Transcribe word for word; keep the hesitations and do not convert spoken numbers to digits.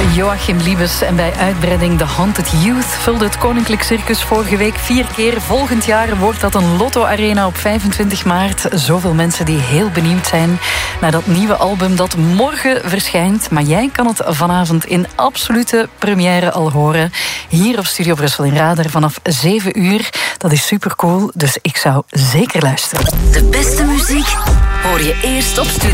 Joachim Liebes. En bij uitbreiding The Haunted Youth vulde het Koninklijk Circus vorige week vier keer. Volgend jaar wordt dat een Lotto Arena op vijfentwintig maart. Zoveel mensen die heel benieuwd zijn naar dat nieuwe album dat morgen verschijnt. Maar jij kan het vanavond in absolute première al horen. Hier op Studio Brussel in Radar vanaf zeven uur. Dat is supercool, dus ik zou zeker luisteren. De beste muziek hoor je eerst op Studio.